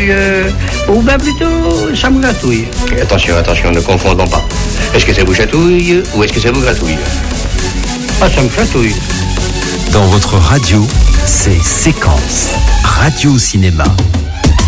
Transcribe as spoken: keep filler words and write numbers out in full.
gratouille, euh, ou bien plutôt ça me gratouille. Attention, attention, ne confondons pas. Est-ce que ça vous chatouille ou est-ce que ça vous gratouille? Ah, ça me chatouille. Dans votre radio, c'est Séquence Radio Cinéma.